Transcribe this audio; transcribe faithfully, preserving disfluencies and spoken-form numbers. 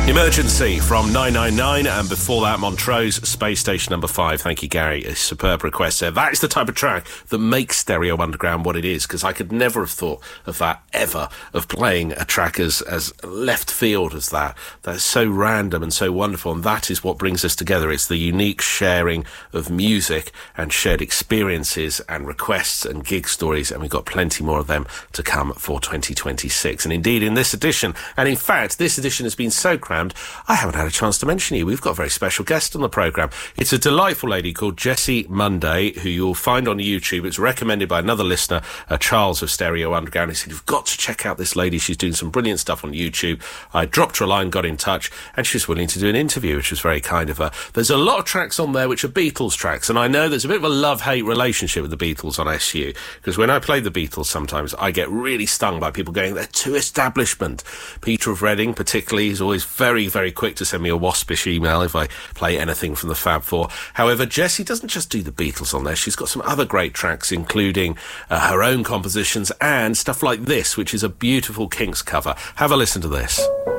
Emergency from nine nine nine, and before that, Montrose, Space Station Number five. Thank you, Gary. A superb request there. That is the type of track that makes Stereo Underground what it is, because I could never have thought of that ever, of playing a track as, as left field as that. That's so random and so wonderful, and that is what brings us together. It's the unique sharing of music and shared experiences and requests and gig stories, and we've got plenty more of them to come for twenty twenty-six. And indeed, in this edition, and in fact, this edition has been so crammed, I haven't had a chance to mention you. We've got a very special guest on the programme. It's a delightful lady called Jessie Monday, who you'll find on YouTube. It's recommended by another listener, uh, Charles of Stereo Underground. He said, you've got to check out this lady. She's doing some brilliant stuff on YouTube. I dropped her a line, got in touch, and she was willing to do an interview, which was very kind of her. There's a lot of tracks on there which are Beatles tracks, and I know there's a bit of a love-hate relationship with the Beatles on S U, because when I play the Beatles sometimes, I get really stung by people going, they're too establishment. Peter of Reading, particularly, is always very very, very quick to send me a waspish email if I play anything from the Fab Four. However, Jessie doesn't just do the Beatles on there. She's got some other great tracks, including uh, her own compositions and stuff like this, which is a beautiful Kinks cover. Have a listen to this.